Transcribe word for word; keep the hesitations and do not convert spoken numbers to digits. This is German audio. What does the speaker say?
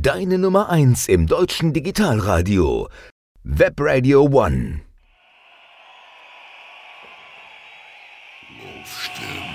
deine Nummer eins im deutschen Digitalradio. Webradio One. Laufstern.